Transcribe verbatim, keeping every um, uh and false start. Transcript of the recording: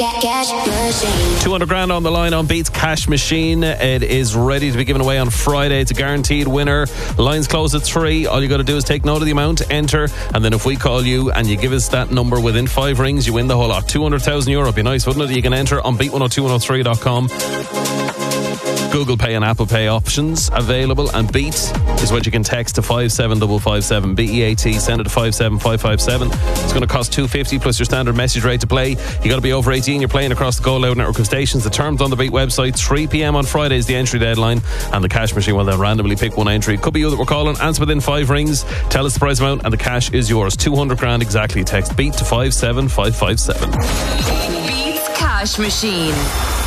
two hundred grand on the line on Beats Cash Machine. It is ready to be given away on Friday. It's a guaranteed winner. Lines close at three. All you got to do is take note of the amount, enter, and then if we call you and you give us that number within five rings, you win the whole lot. two hundred thousand euro. Be nice, wouldn't it? You can enter on beat one oh two one oh three dot com. Google Pay and Apple Pay options available, and Beat is what you can text to five seven five five seven, B E A T, send it to five seven five five seven. It's going to cost two fifty plus your standard message rate to play. You got to be over eighteen. You're playing across the Go Loud network of stations. The terms on the Beat website. three p.m. on Friday is the entry deadline, and the cash machine will then randomly pick one entry. It could be you that we're calling. Answer within five rings. Tell us the price amount, and the cash is yours. two hundred grand exactly. Text Beat to five seven five five seven. Beats Cash Machine.